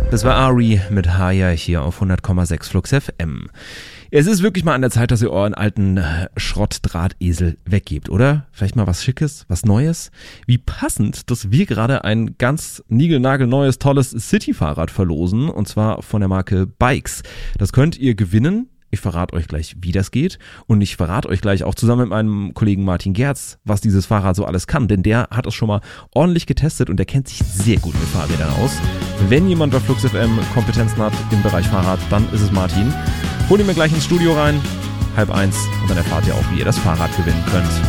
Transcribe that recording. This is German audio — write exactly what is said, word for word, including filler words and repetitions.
Das war Ari mit Haya hier auf hundert Komma sechs Flux F M. Es ist wirklich mal an der Zeit, dass ihr euren alten Schrottdrahtesel weggebt, oder? Vielleicht mal was Schickes, was Neues? Wie passend, dass wir gerade ein ganz niegelnagelneues, tolles City-Fahrrad verlosen, und zwar von der Marke Bikes. Das könnt ihr gewinnen. Ich verrate euch gleich, wie das geht, und ich verrate euch gleich auch zusammen mit meinem Kollegen Martin Gerz, was dieses Fahrrad so alles kann, denn der hat es schon mal ordentlich getestet und der kennt sich sehr gut mit Fahrrädern aus. Wenn jemand bei Flux F M Kompetenzen hat im Bereich Fahrrad, dann ist es Martin. Holt ihn mir gleich ins Studio rein, halb eins, und dann erfahrt ihr auch, wie ihr das Fahrrad gewinnen könnt.